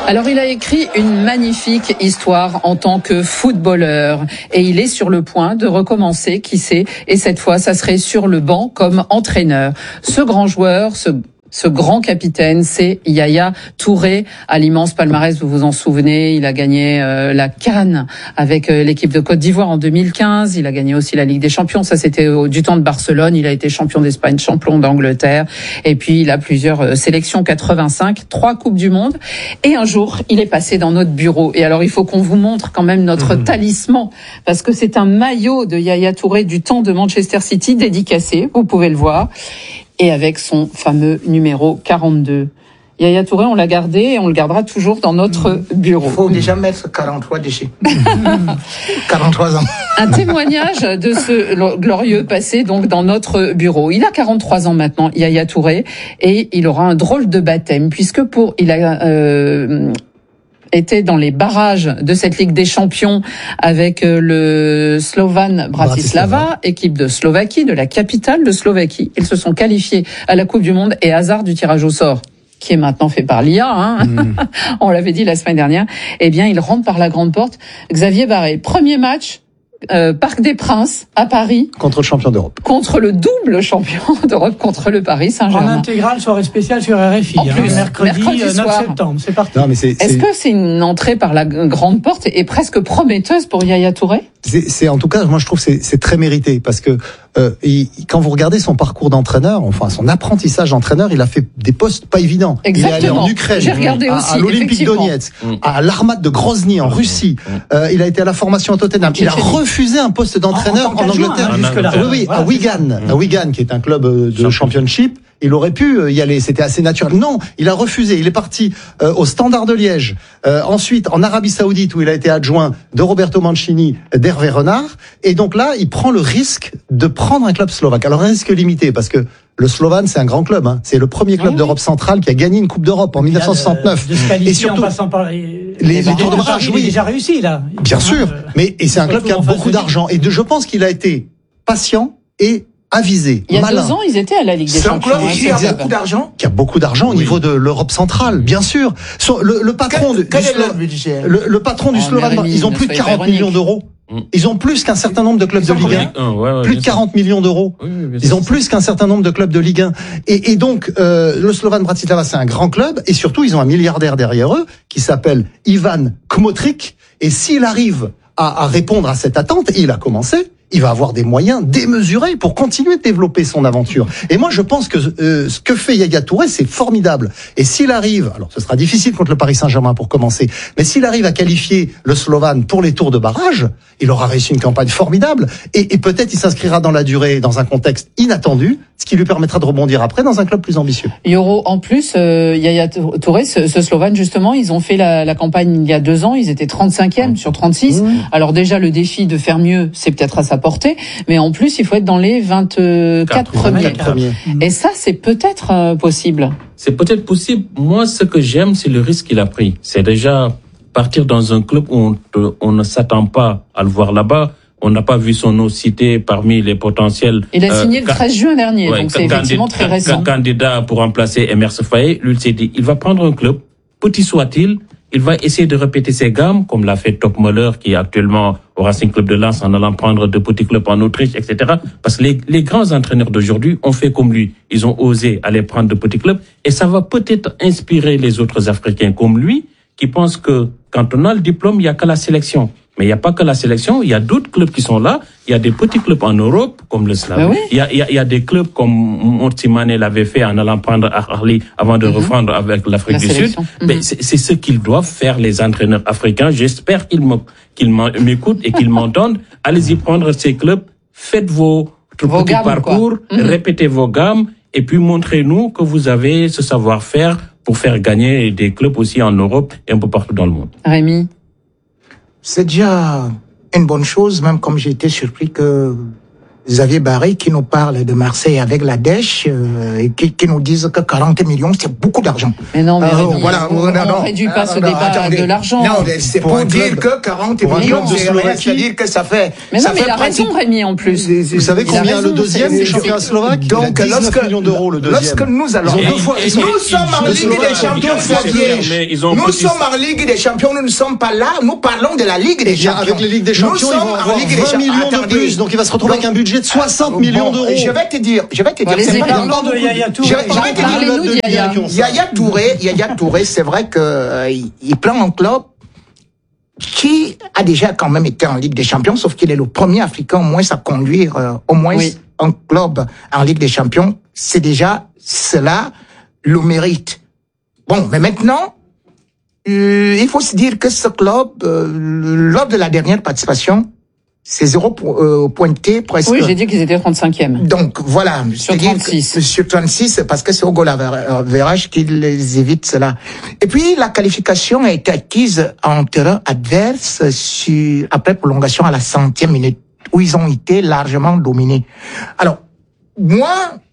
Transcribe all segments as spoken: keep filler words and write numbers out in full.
Alors, il a écrit une magnifique histoire en tant que footballeur et il est sur le point de recommencer, qui sait, et cette fois, ça serait sur le banc comme entraîneur. Ce grand joueur, ce Ce grand capitaine, c'est Yaya Touré, à l'immense palmarès, vous vous en souvenez, il a gagné euh, la CAN avec euh, l'équipe de Côte d'Ivoire en deux mille quinze, il a gagné aussi la Ligue des Champions, ça c'était au, du temps de Barcelone, il a été champion d'Espagne, champion d'Angleterre, et puis il a plusieurs euh, sélections, quatre-vingt-cinq, trois Coupes du Monde, et un jour, il est passé dans notre bureau, et alors il faut qu'on vous montre quand même notre mmh. talisman, parce que c'est un maillot de Yaya Touré du temps de Manchester City, dédicacé, vous pouvez le voir, et avec son fameux numéro quarante-deux. Yaya Touré, on l'a gardé et on le gardera toujours dans notre bureau. Il faut déjà mettre quarante-trois dessus. quarante-trois ans. Un témoignage de ce glorieux passé donc dans notre bureau. Il a quarante-trois ans maintenant, Yaya Touré, et il aura un drôle de baptême puisque pour il a euh, était dans les barrages de cette Ligue des Champions avec le Slovan Bratislava, Bratislava, équipe de Slovaquie, de la capitale de Slovaquie. Ils se sont qualifiés à la Coupe du Monde et hasard du tirage au sort, qui est maintenant fait par l'I A, hein. Mmh. On l'avait dit la semaine dernière. Eh bien, il rentre par la grande porte. Xavier Barré, premier match, Euh, Parc des Princes à Paris. Contre le champion d'Europe. Contre le double champion d'Europe, contre le Paris Saint-Germain. En intégrale, soirée spéciale sur R F I. En plus, hein, mercredi, mercredi neuf soir. septembre, c'est parti. Non, mais c'est, Est-ce c'est... que c'est une entrée par la grande porte et presque prometteuse pour Yaya Touré? C'est, c'est en tout cas, moi je trouve que c'est, c'est très mérité parce que euh, il, quand vous regardez son parcours d'entraîneur, enfin son apprentissage d'entraîneur, il a fait des postes pas évidents. Exactement. Il est allé en Ukraine, J'ai regardé à, aussi, à l'Olympique Donetsk, mmh. à l'Armade de Grozny en Russie. Mmh. Euh, il a été à la formation à Tottenham. Il a refusé un poste d'entraîneur en, en, en Angleterre. Hein, oui, oui, voilà, à Wigan, mmh. à Wigan, qui est un club de Champion. championship. Il aurait pu y aller, c'était assez naturel. Non, il a refusé. Il est parti euh, au Standard de Liège. Euh, ensuite, en Arabie Saoudite, où il a été adjoint de Roberto Mancini, d'Hervé Renard. Et donc là, il prend le risque de prendre un club slovaque. Alors un risque limité, parce que le Slovan, c'est un grand club. Hein. C'est le premier club oui, d'Europe centrale qui a gagné une Coupe d'Europe en dix-neuf cent soixante-neuf. De, de et surtout, en passant par les, les, les tours de barrage, oui, il est déjà réussi là. Il Bien sûr, euh, mais et c'est un club qui a beaucoup d'argent. Et de, je pense qu'il a été patient et avisé. Il y a malin. deux ans, ils étaient à la Ligue des C'est Champions. un club qui a beaucoup d'argent. Qui a beaucoup d'argent oui. au niveau de l'Europe centrale, bien sûr. Sur le, le patron quel, de, quel du est Slo- leur budget le, le patron du oh, Slovan, Rémi, ils ont plus de quarante ironique. millions d'euros. Mm. Ils ont plus qu'un certain nombre de clubs Ils de ont Ligue un. un, ouais, ouais, plus de quarante millions d'euros. Oui, oui, Ils ont plus qu'un certain nombre de clubs de Ligue un. Et, et donc, euh, le Slovan Bratislava, c'est un grand club. Et surtout, ils ont un milliardaire derrière eux qui s'appelle Ivan Kmotric. Et s'il arrive à, à répondre à cette attente, et il a commencé, il va avoir des moyens démesurés pour continuer de développer son aventure. Et moi, je pense que euh, ce que fait Yaya Touré, c'est formidable. Et s'il arrive, alors ce sera difficile contre le Paris Saint-Germain pour commencer, mais s'il arrive à qualifier le Slovan pour les tours de barrage, il aura réussi une campagne formidable. Et, et peut-être il s'inscrira dans la durée, dans un contexte inattendu, ce qui lui permettra de rebondir après dans un club plus ambitieux. Yoro, en plus, euh, Yaya Touré, ce, ce Slovan, justement, ils ont fait la, la campagne il y a deux ans, ils étaient trente-cinquième mmh. sur trente-six. Mmh. Alors déjà, le défi de faire mieux, c'est peut-être à sa portée, mais en plus, il faut être dans les vingt-quatre premiers. premiers. Et ça, c'est peut-être euh, possible. C'est peut-être possible. Moi, ce que j'aime, c'est le risque qu'il a pris. C'est déjà partir dans un club où on, te, on ne s'attend pas à le voir là-bas. On n'a pas vu son nom cité parmi les potentiels. Il a signé euh, le treize juin dernier, ouais, donc c'est effectivement très récent. Candidat pour remplacer Emerse Faé, lui, il s'est dit, il va prendre un club, petit soit-il, il va essayer de répéter ses gammes, comme l'a fait Top Muller, qui est actuellement au Racing Club de Lens, en allant prendre de petits clubs en Autriche, et cetera. Parce que les, les grands entraîneurs d'aujourd'hui ont fait comme lui. Ils ont osé aller prendre de petits clubs, et ça va peut-être inspirer les autres Africains comme lui, qui pensent que quand on a le diplôme, il n'y a que la sélection. Mais il n'y a pas que la sélection, il y a d'autres clubs qui sont là. Il y a des petits clubs en Europe, comme le Slavie. Oui. Il y a, il y a, il y a des clubs comme Mortimane l'avait fait en allant prendre à Arli avant de mm-hmm. reprendre avec l'Afrique la du sélection. Sud. Mm-hmm. Mais c'est, c'est ce qu'ils doivent faire, les entraîneurs africains. J'espère qu'ils, me, qu'ils m'écoutent et qu'ils m'entendent. Allez-y prendre ces clubs. Faites vos, vos petits parcours, mm-hmm. répétez vos gammes et puis montrez-nous que vous avez ce savoir-faire pour faire gagner des clubs aussi en Europe et un peu partout dans le monde. Xavier Barré qui nous parle de Marseille avec la dèche euh, et qui, qui nous disent que quarante millions, c'est beaucoup d'argent. Mais non, mais Euh, Rémi, voilà, on non, non. ne réduit pas Ah, ce non, débat attendez. de l'argent. Non, mais c'est pour, Pour un dire club- que quarante pour un millions, club de c'est rien, Slovaquie. c'est-à-dire que ça fait... Mais ça non, mais fait il a raison, pratique- Rémi, en plus. Vous savez Il a combien raison, le deuxième c'est- du c'est- championnat slovaque? Il a Donc, dix-neuf lorsque, millions d'euros le deuxième. lorsque nous allons... Ils ont deux fois- ils sont- nous sommes en le Ligue Slovène, des Champions, ils ont- Fabien. ils ont Nous petit- sommes en Ligue des Champions, nous ne sommes pas là. Nous parlons de la Ligue des Eh bien, Champions. avec les Ligues des Nous Champions, ils sommes vont en avoir Ligue des vingt Champions. millions de Attendez. plus. Donc, il va se retrouver Donc, avec un budget de soixante bon, millions d'euros. Je vais te dire, je vais te dire, Bon, c'est les pas événements dans- de Yaya Touré. Je vais- je vais te dire, Parlez-nous de Yaya. Yaya Touré, Yaya Touré, c'est vrai que euh, il, il prend un club qui a déjà quand même été en Ligue des Champions, sauf qu'il est le premier Africain au moins à conduire euh, au moins Oui. un club en Ligue des Champions. C'est déjà cela le mérite. Bon, mais maintenant, euh, il faut se dire que ce club, euh, lors de la dernière participation, c'est zéro po- euh, pointé presque. Oui, j'ai dit qu'ils étaient trente-cinquième. Donc voilà, Sur c'est-à-dire que- trente-six. sur trente-six, parce que c'est au goal average qui les évite cela. Et puis la qualification a été acquise en terrain adverse sur, après prolongation à la centième minute, où ils ont été largement dominés. Alors, moi,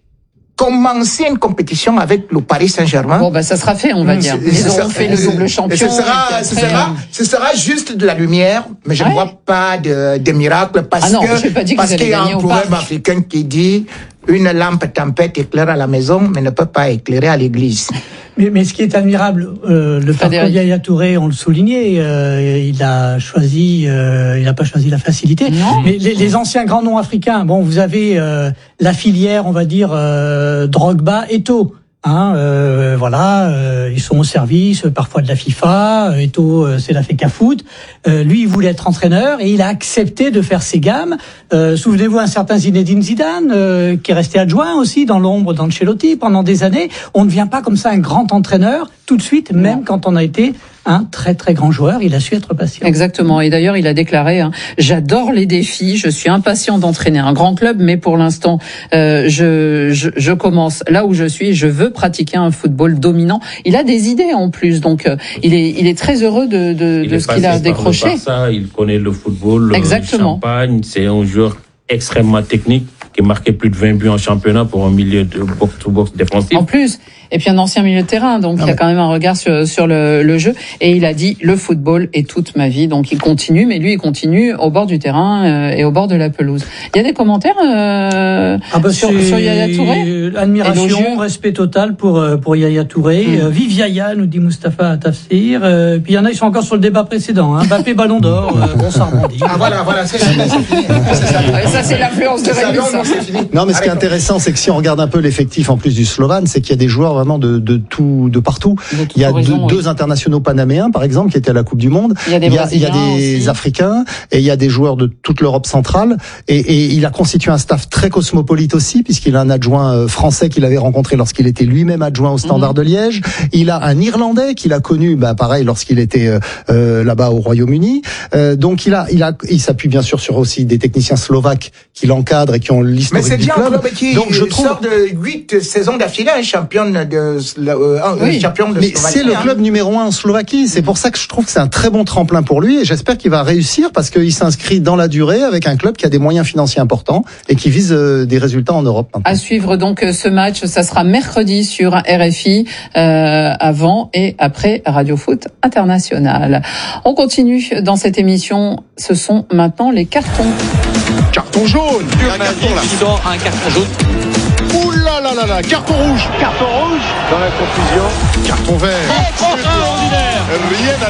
commencer une compétition avec le Paris Saint-Germain. Bon, bah, ça sera fait, on va dire. Ce- Ils ce auront sera- fait le double champion. Ce sera, et puis ce après, sera, euh, ce sera juste de la lumière, mais je Ouais. ne vois pas de, de miracle parce Ah non, que, j'ai pas dit que parce vous allez qu'il y a gagner un au proverbe parc. africain qui dit une lampe tempête éclaire à la maison, mais ne peut pas éclairer à l'église. Mais, mais ce qui est admirable, euh, le parcours Frédéric. de Yaya Touré, on le soulignait, euh, il a choisi, euh, il n'a pas choisi la facilité. Non. Mais les, les anciens grands noms africains, bon, vous avez euh, la filière, on va dire, euh, Drogba, Eto'o. Hein, euh, voilà, euh, ils sont au service, euh, parfois de la FIFA. euh, Eto'o, euh, c'est la FECAFoot. Euh, lui, il voulait être entraîneur et il a accepté de faire ses gammes. Euh, souvenez-vous un certain Zinedine Zidane, euh, qui est resté adjoint aussi dans l'ombre d'Ancelotti pendant des années. On ne devient pas comme ça un grand entraîneur tout de suite, même quand on a été un très très grand joueur. Il a su être patient. Exactement. Et d'ailleurs, il a déclaré hein, j'adore les défis. Je suis impatient d'entraîner un grand club, mais pour l'instant, euh, je, je je commence là où je suis. Je veux pratiquer un football dominant. Il a des idées en plus, donc euh, il est il est très heureux de de, Il de est ce qu'il a passé par le décroché. Barça, il connaît le football, le Exactement. champagne. C'est un joueur extrêmement technique qui marquait plus de vingt buts en championnat pour un milieu de box-to-box défensif. En plus, et puis un ancien milieu de terrain, donc il y a quand même un regard sur, sur le, le jeu. Et il a dit le football est toute ma vie, donc il continue, mais lui il continue au bord du terrain euh, et au bord de la pelouse. Il y a des commentaires euh, Ah bah sur, c'est sur Yaya Touré. admiration, Élogieux. respect total pour euh, pour Yaya Touré. Mm. Euh, vive Yaya, nous dit Mustapha Tafsir. Euh, puis il y en a, ils sont encore sur le débat précédent. Hein. Mbappé, Ballon d'Or. Euh, bon, ça rebondit. Ah voilà, voilà, c'est fini, c'est fini. C'est ça. Ouais, ça c'est l'influence de C'est ça, Rémi. non, ça. non, c'est fini. Non, mais ce qui est Allez, intéressant, c'est que si on regarde un peu l'effectif en plus du Slovan, c'est qu'il y a des joueurs vraiment de, de tout, de partout. De toute Il y a horizon, deux, oui. deux internationaux panaméens, par exemple, qui étaient à la Coupe du Monde. Il y a des il y a, il y a Brésiliens des aussi. Africains et il y a des joueurs de toute l'Europe centrale. Et, et il a constitué un staff très cosmopolite aussi, puisqu'il a un adjoint euh, français qu'il avait rencontré lorsqu'il était lui-même adjoint au Standard Mhm. de Liège. Il a un Irlandais qu'il a connu, bah, pareil, lorsqu'il était euh, euh, là-bas au Royaume-Uni. Euh, donc il a, il a, il s'appuie bien sûr sur aussi des techniciens slovaques qui l'encadrent et qui ont Mais l'historique c'est du bien un club. club qui Donc je trouve sort de huit saisons d'affilée, hein, championne de, euh, Oui. champion de Mais Slovaquie, c'est le hein. club numéro un en Slovaquie. C'est pour ça que je trouve que c'est un très bon tremplin pour lui et j'espère qu'il va réussir parce qu'il s'inscrit dans la durée avec un club qui a des moyens financiers importants et qui vise euh, des résultats en Europe. maintenant. À suivre donc euh, ce match, ça sera mercredi sur R F I, euh, avant et après Radio Foot International. On continue dans cette émission. Ce sont maintenant les cartons. Carton jaune. Il y a un carton là. sort un carton jaune. Ouh là là là là. Carton rouge. Carton rouge. Dans la confusion. Carton vert. Extraordinaire. Rien à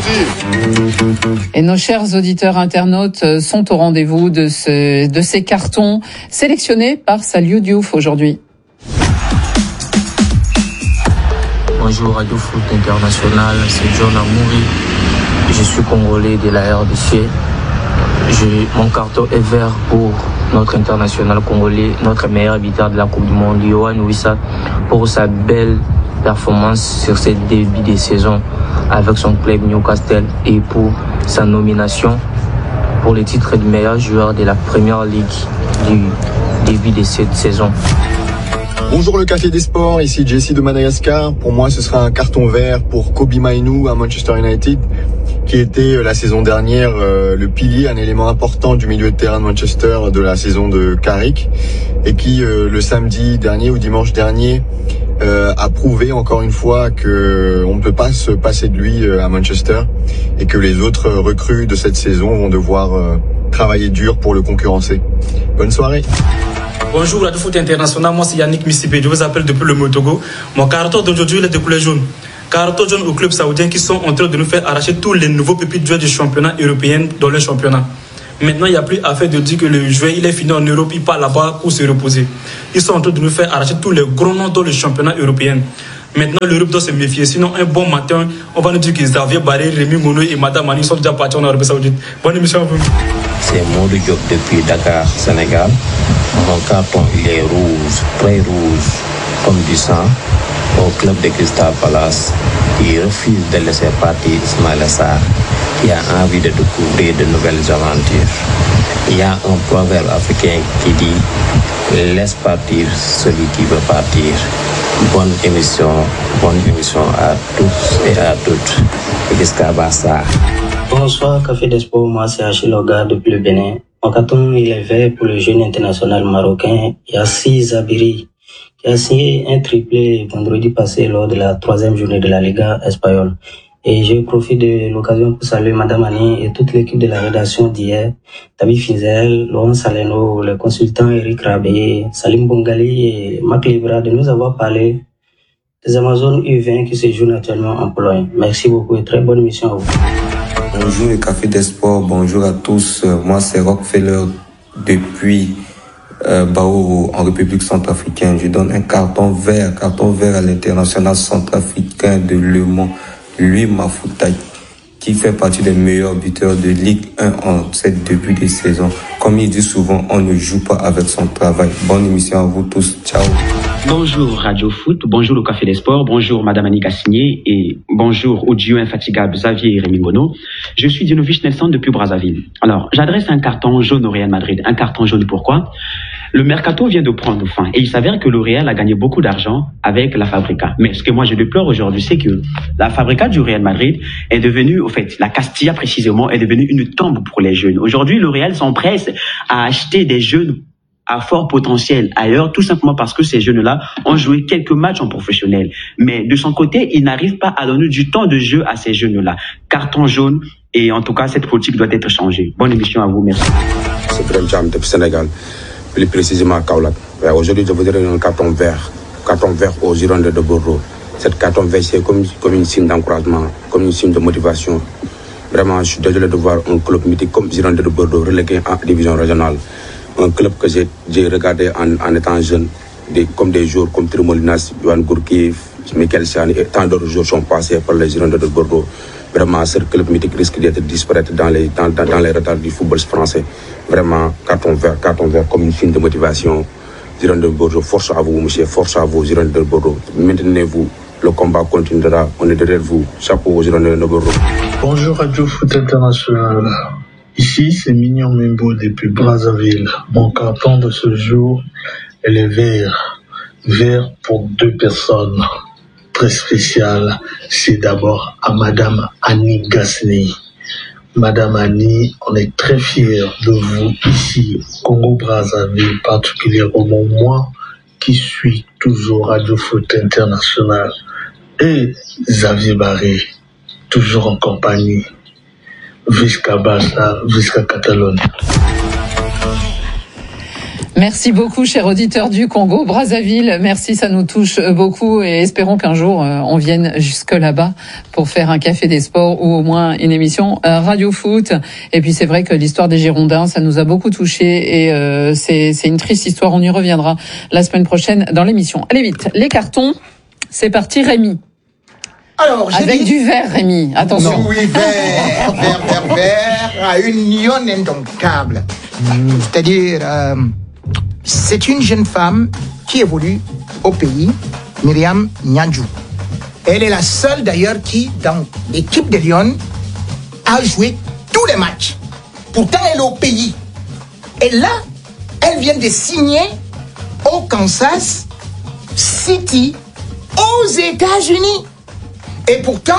dire. Et nos chers auditeurs internautes euh, sont au rendez-vous de, ce, de ces cartons sélectionnés par Saliou Diouf aujourd'hui. Bonjour Radio Foot International, c'est John Amouri. Je suis congolais de la R D C. J'ai- mon carton est vert pour notre international congolais, notre meilleur buteur de la Coupe du Monde, Yohan Wissa, pour sa belle performance sur ce début de saison avec son club Newcastle et pour sa nomination pour le titre de meilleur joueur de la Première Ligue du début de cette saison. Bonjour le Café des Sports, ici Jesse de Madagascar. Pour moi, ce sera un carton vert pour Kobe Mainoo à Manchester United, qui qui était la saison dernière euh, le pilier, un élément important du milieu de terrain de Manchester de la saison de Carrick, et qui euh, le samedi dernier ou dimanche dernier euh, a prouvé encore une fois que on ne peut pas se passer de lui euh, à Manchester, et que les autres recrues de cette saison vont devoir euh, travailler dur pour le concurrencer. Bonne soirée. Bonjour Radio Foot International, moi c'est Yannick Missibé, je vous appelle depuis le Motogo. Mon carton d'aujourd'hui est de couleur jaune. Carton jaune au club saoudien qui sont en train de nous faire arracher tous les nouveaux pépites joueurs du championnat européen dans le championnat. Maintenant, il n'y a plus affaire de dire que le joueur il est fini en Europe, il part là-bas pour se reposer. Ils sont en train de nous faire arracher tous les gros noms dans le championnat européen. Maintenant, l'Europe doit se méfier. Sinon, un bon matin, on va nous dire que Xavier Barré, Rémi Mono et Madame Mani sont déjà partis en Arabie Saoudite. Bonne émission à vous. C'est Modou Diop depuis Dakar, Sénégal. Mon carton, il est rouge, très rouge, comme du sang, au club de Crystal Palace, qui refuse de laisser partir Ismaïla Sarr, qui a envie de découvrir de nouvelles aventures. Il y a un proverbe africain qui dit « Laisse partir celui qui veut partir ». Bonne émission, bonne émission à tous et à toutes. Jusqu'à Bassa. Bonsoir, Café des Sports. Moi, c'est Achille Oga depuis le Bénin. Mon carton, il est vert pour le jeune international marocain Yassi Zabiri, qui a signé un triplé vendredi passé lors de la troisième journée de la Liga espagnole. Et je profite de l'occasion pour saluer Madame Annie et toute l'équipe de la rédaction d'hier, David Fizel, Laurent Saleno, le consultant Eric Rabé, Salim Bongali et Marc Libra de nous avoir parlé des Amazones U vingt qui se jouent actuellement en Pologne. Merci beaucoup et très bonne émission à vous. Bonjour le Café des Sports, bonjour à tous. Moi c'est Rockefeller depuis euh, Baouro en République centrafricaine. Je donne un carton vert, carton vert à l'international centrafricain de Le Mans. Lui, Mafoutai, qui fait partie des meilleurs buteurs de Ligue un en cette début de saison. Comme il dit souvent, on ne joue pas avec son travail. Bonne émission à vous tous. Ciao. Bonjour Radio Foot, bonjour le Café des Sports, bonjour Madame Annika Signé et bonjour au duo infatigable Xavier et Rémi Mono. Je suis Dinovic Nelson depuis Brazzaville. Alors, j'adresse un carton jaune au Real Madrid. Un carton jaune pourquoi ? Le mercato vient de prendre fin et il s'avère que le Real a gagné beaucoup d'argent avec la Fabrica. Mais ce que moi je déplore aujourd'hui, c'est que la Fabrica du Real Madrid est devenue, au fait, la Castilla précisément, est devenue une tombe pour les jeunes. Aujourd'hui, le Real s'empresse à acheter des jeunes à fort potentiel ailleurs, tout simplement parce que ces jeunes-là ont joué quelques matchs en professionnel. Mais de son côté, il n'arrive pas à donner du temps de jeu à ces jeunes-là. Carton jaune, et en tout cas, cette politique doit être changée. Bonne émission à vous, merci. C'est Brem Jam depuis Sénégal, plus précisément à Kaolack. Aujourd'hui, je voudrais un carton vert, carton vert aux Girondins de Bordeaux. Cette carton vert, c'est comme, comme une signe d'encouragement, comme une signe de motivation. Vraiment, je suis désolé de voir un club mythique comme Girondins de Bordeaux relégué en division régionale. Un club que j'ai, j'ai regardé en, en étant jeune, des, comme des joueurs comme Trimolinas, Yohan Gourkiv, Michael Siani et tant d'autres joueurs sont passés par les Girondins de Bordeaux. Vraiment, ce club mythique risque d'être disparaître dans les, dans, dans, dans les retards du football français. Vraiment, carton vert, carton vert comme une signe de motivation. Girondins de Bordeaux, force à vous, monsieur, force à vous, Girondins de Bordeaux. Maintenez-vous, le combat continuera, on est derrière vous. Chapeau aux Girondins de Bordeaux. Bonjour Radio Foot International. Ici, c'est Mignon Mimbo depuis Brazzaville. Mon carton de ce jour, elle est vert. Vert pour deux personnes très spéciales. C'est d'abord à Madame Annie Gasni. Madame Annie, on est très fiers de vous ici, au Congo-Brazzaville, particulièrement moi, qui suis toujours Radio Foot International. Et Xavier Barré, toujours en compagnie. Visca Bassa, Visca Catalogne. Merci beaucoup, cher auditeur du Congo, Brazzaville. Merci, ça nous touche beaucoup et espérons qu'un jour euh, on vienne jusque là-bas pour faire un café des sports ou au moins une émission euh, radio foot. Et puis c'est vrai que l'histoire des Girondins, ça nous a beaucoup touchés et euh, c'est, c'est une triste histoire. On y reviendra la semaine prochaine dans l'émission. Allez vite, les cartons, c'est parti, Rémi. Alors, avec dit... du vert, Rémi. Attention. Non, oui, vert, vert, vert, vert, à une union indomptable. C'est-à-dire, euh, c'est une jeune femme qui évolue au pays, Myriam Nyandjou. Elle est la seule d'ailleurs qui, dans l'équipe de Lyon, a joué tous les matchs. Pourtant, elle est au pays. Et là, elle vient de signer au Kansas City, aux États-Unis. Et pourtant,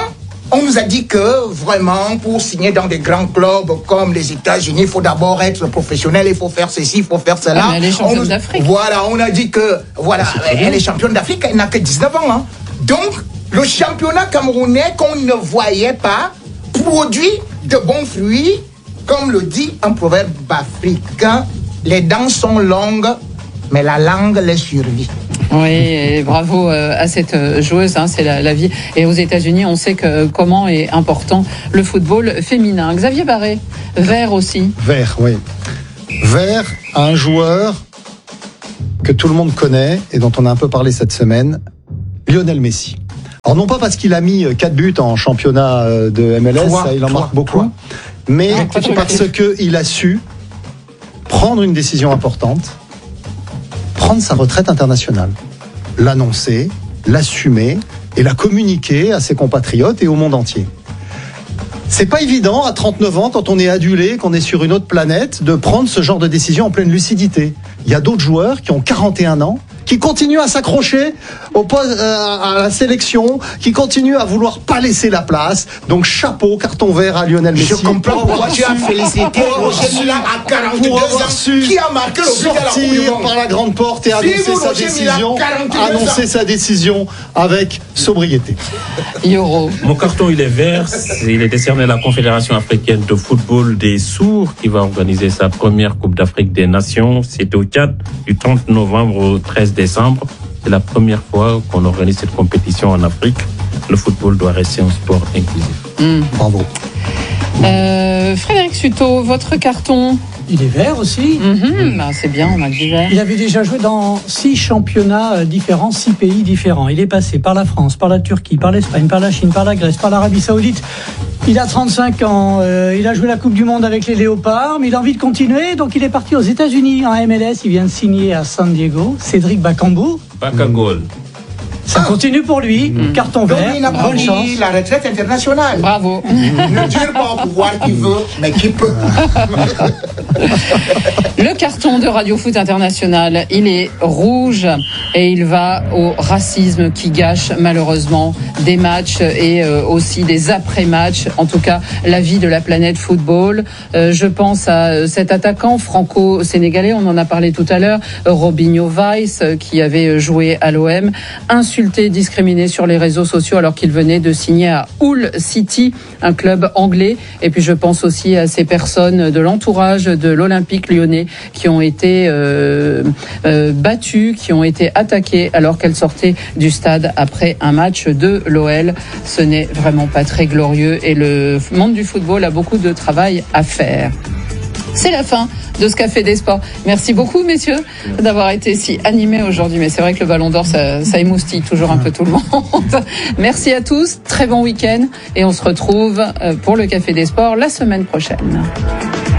On nous a dit que vraiment, pour signer dans des grands clubs comme les États-Unis, il faut d'abord être professionnel, il faut faire ceci, il faut faire cela. Ah, mais elle est championne nous... d'Afrique. Voilà, on a dit que voilà, elle est championne d'Afrique, elle n'a que dix-neuf ans. Hein. Donc, le championnat camerounais qu'on ne voyait pas produit de bons fruits, comme le dit un proverbe africain, les dents sont longues, mais la langue les survit. Oui, et bravo à cette joueuse, hein, c'est la, la vie. Et aux États-Unis, on sait que comment est important le football féminin. Xavier Barré, vert aussi. Vert, oui. Vert, un joueur que tout le monde connaît et dont on a un peu parlé cette semaine, Lionel Messi. Alors non pas parce qu'il a mis quatre buts en championnat de M L S, toi, ça, il en toi, marque beaucoup, toi. mais Ah, parce qu'il a su prendre une décision importante, prendre sa retraite internationale, l'annoncer, l'assumer et la communiquer à ses compatriotes et au monde entier. C'est pas évident à trente-neuf ans, quand on est adulé, qu'on est sur une autre planète, de prendre ce genre de décision en pleine lucidité. Il y a d'autres joueurs qui ont quarante et un ans, qui continuent à s'accrocher au poste, euh, à la sélection, qui continuent à vouloir pas laisser la place. Donc chapeau, carton vert à Lionel Messi. Je comprends pourquoi tu as félicité Roger Mila à quarante-deux pour avoir ans, su qui a marqué le but à la Coupe du sortir Monde. par la grande porte et annoncer Vive sa Roger Mila, décision, quarante-deux ans. annoncer sa décision avec sobriété. Yoro. Mon carton, il est vert. Il est décerné à la Confédération africaine de football des sourds qui va organiser sa première Coupe d'Afrique des Nations. C'est au Tchad du trente novembre au treize décembre. C'est la première fois qu'on organise cette compétition en Afrique. Le football doit rester un sport inclusif. Mmh. Bravo. Euh, Frédéric Suto, votre carton. Il est vert aussi. Mmh, bah, c'est bien, on a du vert. Il avait déjà joué dans six championnats différents, six pays différents. Il est passé par la France, par la Turquie, par l'Espagne, par la Chine, par la Grèce, par l'Arabie Saoudite. Il a trente-cinq ans, euh, il a joué la Coupe du Monde avec les Léopards, mais il a envie de continuer, donc il est parti aux États-Unis en M L S. Il vient de signer à San Diego. Cédric Bakambu. Bakagol. Ça continue pour lui. Mmh. Carton Donc, vert. il n'a pas Bonne chance. pris la retraite internationale. Bravo. Ne dure pas au pouvoir qui veut, mais qui peut. Le carton de Radio Foot International, il est rouge et il va au racisme qui gâche malheureusement des matchs et euh, aussi des après-matchs, en tout cas la vie de la planète football. Euh, je pense à cet attaquant franco-sénégalais, on en a parlé tout à l'heure, Robinho Weiss, qui avait joué à l'O M, insulté, discriminé sur les réseaux sociaux alors qu'il venait de signer à Hull City, un club anglais. Et puis je pense aussi à ces personnes de l'entourage de l'Olympique lyonnais qui ont été euh, euh, battues, qui ont été attaquées alors qu'elles sortaient du stade après un match de l'O L. Ce n'est vraiment pas très glorieux et le monde du football a beaucoup de travail à faire. C'est la fin de ce Café des Sports. Merci beaucoup, messieurs, d'avoir été si animés aujourd'hui. Mais c'est vrai que le Ballon d'Or, ça, ça émoustille toujours un peu tout le monde. Merci à tous, très bon week-end. Et on se retrouve pour le Café des Sports la semaine prochaine.